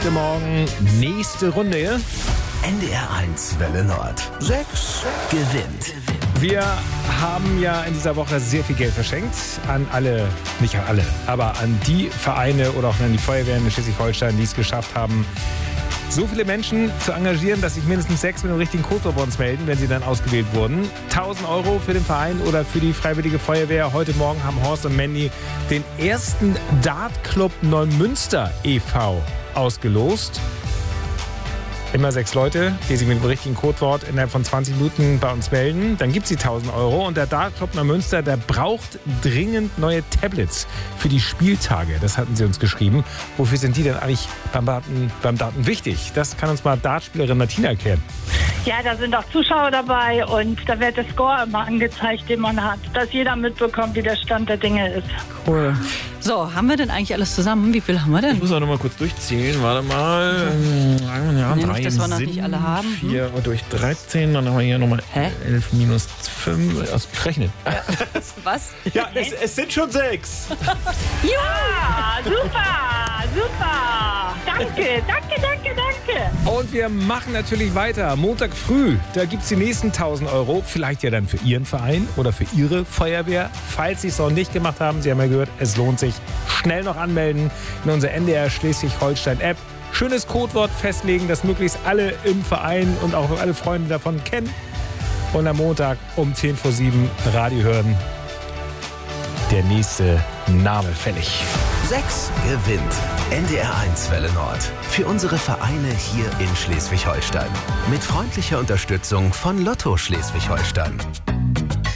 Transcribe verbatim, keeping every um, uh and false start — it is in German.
Heute Morgen nächste Runde. N D R eins Welle Nord. Sechs gewinnt. Wir haben ja in dieser Woche sehr viel Geld verschenkt an alle, nicht an alle, aber an die Vereine oder auch an die Feuerwehren in Schleswig-Holstein, die es geschafft haben, so viele Menschen zu engagieren, dass sich mindestens sechs mit dem richtigen Code bei uns melden, wenn sie dann ausgewählt wurden. tausend Euro für den Verein oder für die Freiwillige Feuerwehr. Heute Morgen haben Horst und Mandy den ersten Dartclub Neumünster e V ausgelost. Immer sechs Leute, die sich mit dem richtigen Codewort innerhalb von zwanzig Minuten bei uns melden. Dann gibt es die tausend Euro. Und der Dartclub Neumünster, der braucht dringend neue Tablets für die Spieltage. Das hatten sie uns geschrieben. Wofür sind die denn eigentlich beim Daten, beim Daten wichtig? Das kann uns mal Dartspielerin Martina erklären. Ja, da sind auch Zuschauer dabei und da wird der Score immer angezeigt, den man hat. Dass jeder mitbekommt, wie der Stand der Dinge ist. Cool. So, haben wir denn eigentlich alles zusammen? Wie viel haben wir denn? Ich muss auch noch mal kurz durchzählen. Warte mal. Ja, Nee, drei nicht, dass wir noch sind nicht alle haben. Hm? vier durch dreizehn. Dann haben wir hier nochmal elf minus fünf. Also, rechnen. Was? Ja, es, es sind schon sechs. Ja, super, super. Danke, danke, danke, danke. Und wir machen natürlich weiter. Montag früh, da gibt es die nächsten tausend Euro. Vielleicht ja dann für Ihren Verein oder für Ihre Feuerwehr. Falls Sie es noch nicht gemacht haben, Sie haben ja gehört, es lohnt sich. Schnell noch anmelden in unserer N D R Schleswig-Holstein-App. Schönes Codewort festlegen, das möglichst alle im Verein und auch alle Freunde davon kennen. Und am Montag um zehn vor sieben Radio hören. Der nächste Name fällig. Sechs gewinnt. N D R eins Welle Nord. Für unsere Vereine hier in Schleswig-Holstein. Mit freundlicher Unterstützung von Lotto Schleswig-Holstein.